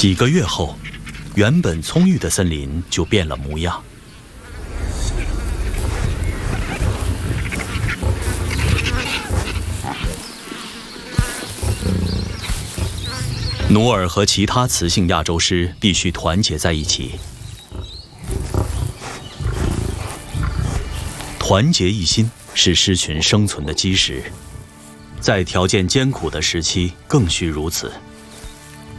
几个月后，原本葱郁的森林就变了模样。努尔和其他雌性亚洲狮必须团结在一起，团结一心是狮群生存的基石，在条件艰苦的时期更需如此。